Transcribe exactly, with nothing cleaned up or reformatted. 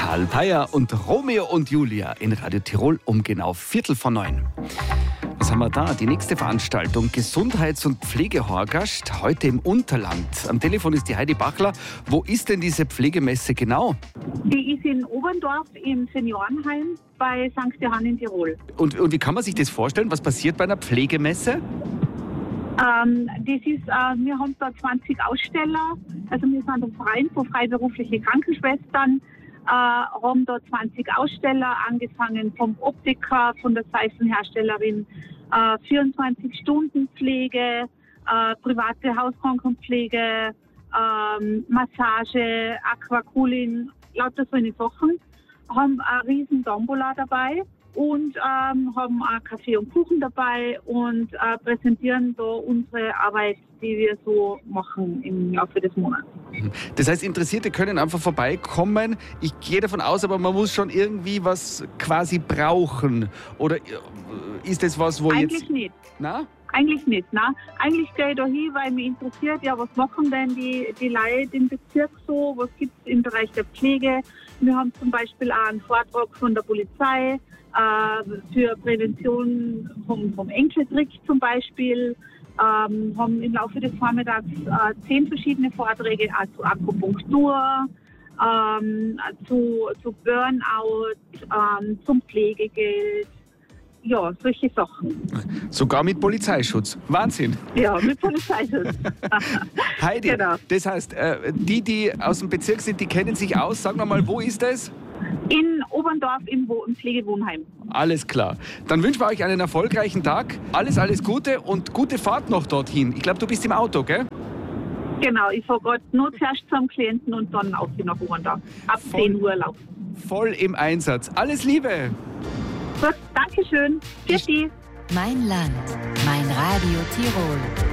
Karl Peyer und Romeo und Julia in Radio Tirol um genau Viertel vor neun. Was haben wir da? Die nächste Veranstaltung, Gesundheits- und Pflegehorgast, heute im Unterland. Am Telefon ist die Heidi Bachler. Wo ist denn diese Pflegemesse genau? Die ist in Oberndorf im Seniorenheim bei Sankt Johann in Tirol. Und, und wie kann man sich das vorstellen? Was passiert bei einer Pflegemesse? Ähm, das ist, äh, wir haben da zwanzig Aussteller, also wir sind ein Verein für freiberufliche Krankenschwestern, äh, haben da zwanzig Aussteller, angefangen vom Optiker, von der Seifenherstellerin, äh, vierundzwanzig-Stunden-Pflege, äh, private Hauskrankenpflege, ähm, Massage, Aquaculin, lauter solche Sachen, haben eine riesen Tombola dabei. Und ähm, haben auch Kaffee und Kuchen dabei und äh, präsentieren da unsere Arbeit, die wir so machen im Laufe des Monats. Das heißt, Interessierte können einfach vorbeikommen. Ich gehe davon aus, aber man muss schon irgendwie was quasi brauchen. Oder ist das was, wo Eigentlich jetzt... Eigentlich nicht. Na? Eigentlich nicht, nein. Eigentlich gehe ich da hin, weil mich interessiert, ja, was machen denn die, die Leute im Bezirk so, was gibt es im Bereich der Pflege. Wir haben zum Beispiel auch einen Vortrag von der Polizei äh, für Prävention vom, vom Enkeltrick zum Beispiel. Ähm, haben im Laufe des Vormittags äh, zehn verschiedene Vorträge, auch zu Akupunktur, ähm, zu, zu Burnout, ähm, zum Pflegegeld. Ja, solche Sachen. Sogar mit Polizeischutz. Wahnsinn. Ja, mit Polizeischutz. Heidi, Genau. Das heißt, äh, die, die aus dem Bezirk sind, die kennen sich aus. Sagen wir mal, wo ist das? In Oberndorf im, Wo- im Pflegewohnheim. Alles klar. Dann wünschen wir euch einen erfolgreichen Tag. Alles, alles Gute und gute Fahrt noch dorthin. Ich glaube, du bist im Auto, gell? Genau, ich fahre gerade nur zuerst zum Klienten und dann auf die nach Oberndorf. Ab Voll. zehn Uhr laufen. Voll im Einsatz. Alles Liebe. Gut, danke schön. Tschüssi. Mein Land, mein Radio Tirol.